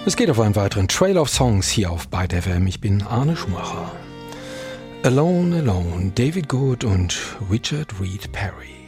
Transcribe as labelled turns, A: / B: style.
A: Es geht auf einen weiteren Trail of Songs hier auf Byte FM. Ich bin Arne Schumacher. Alone, Alone, David Good und Richard Reed Parry.